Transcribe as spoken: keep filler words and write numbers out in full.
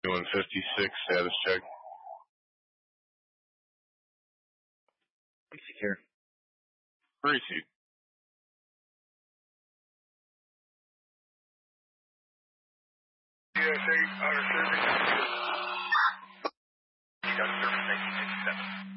Doing fifty-six, status check. Secure. Receive. U S A, outer service. You got service nineteen sixty-seven.